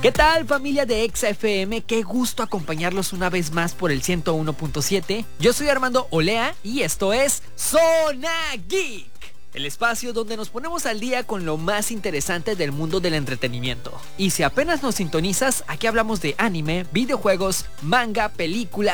¿Qué tal, familia de Exa FM? Qué gusto acompañarlos una vez más por el 101.7. Yo soy Armando Olea y esto es Zona Geek, el espacio donde nos ponemos al día con lo más interesante del mundo del entretenimiento. Y si apenas nos sintonizas, aquí hablamos de anime, videojuegos, manga, películas,